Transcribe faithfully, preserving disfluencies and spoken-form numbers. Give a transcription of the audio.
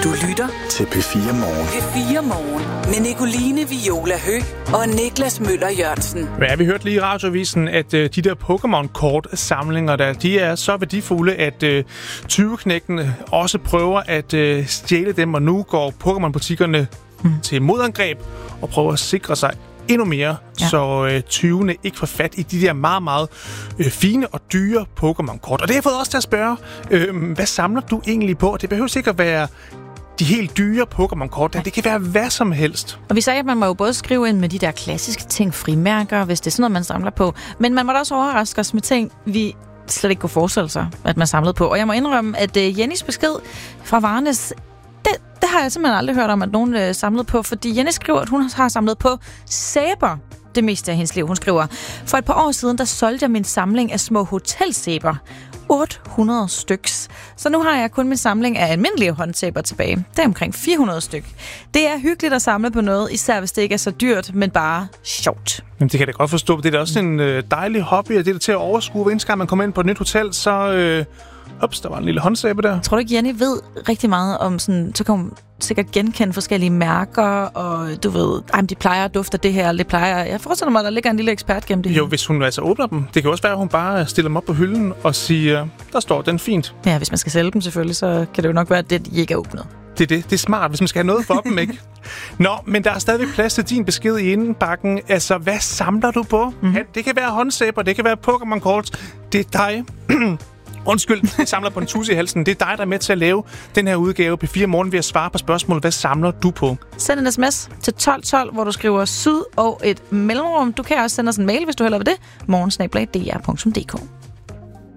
Du lytter til P fire Morgen. P fire Morgen med Nicoline Viola Hø og Niklas Møller Jørgensen. Ja, vi hørte lige i radioavisen, at øh, de der Pokémon-kort-samlinger, der, de er så værdifulde, at øh, tyveknægtene også prøver at øh, stjæle dem, og nu går Pokémon-butikkerne mm. til modangreb og prøver at sikre sig endnu mere, ja. så øh, tyvene ikke får fat i de der meget, meget øh, fine og dyre Pokémon-kort. Og det har jeg fået også til at spørge, øh, hvad samler du egentlig på? Det behøver sikkert være de helt dyre Pokémon-kort. Det kan være hvad som helst. Og vi sagde, at man må jo både skrive ind med de der klassiske ting, frimærker, hvis det er sådan noget, man samler på. Men man må da også overraske os med ting, vi slet ikke kunne forestille sig, at man samlede på. Og jeg må indrømme, at uh, Jennys besked fra Varnes, det, det har jeg simpelthen aldrig hørt om, at nogen uh, samlede på. Fordi Jenny skriver, at hun har samlet på sæber det meste af hendes liv. Hun skriver, for et par år siden, der solgte jeg min samling af små hotelsæber. otte hundrede styks. Så nu har jeg kun min samling af almindelige håndsæber tilbage. Det er omkring fire hundrede styk. Det er hyggeligt at samle på noget, især hvis det ikke er så dyrt, men bare sjovt. Jamen, det kan jeg da godt forstå. Det er da også en øh, dejlig hobby, og det er til at overskue. Hver eneste gang man kommer ind på et nyt hotel, så... Øh, ups, der var en lille håndsæbe der. Tror du ikke, Jenny ved rigtig meget om sådan... Så kan hun sikkert genkende forskellige mærker, og du ved, ej, de plejer at dufte det her, eller det plejer... Jeg forestiller mig, at der ligger en lille ekspert gennem det her. Jo, hvis hun altså åbner dem. Det kan også være, at hun bare stiller dem op på hylden og siger, der står den fint. Ja, hvis man skal sælge dem selvfølgelig, så kan det jo nok være, at det de ikke er åbnet. Det er det. Det er smart, hvis man skal have noget for dem, ikke? Nå, men der er stadig plads til din besked i indenbakken. Altså, hvad samler du på? Mm-hmm. Ja, det kan være håndsæber, det kan være Pokémon-kort. Det er dig... Undskyld, jeg samler på en tusse i halsen. Det er dig, der er med til at lave den her udgave P fire Morgen ved at svare på spørgsmålet, hvad samler du på? Send en sms til tolv tolv, hvor du skriver syd og et mellemrum. Du kan også sende os en mail, hvis du hellere vil det. morgen snabel-a d r punktum d k.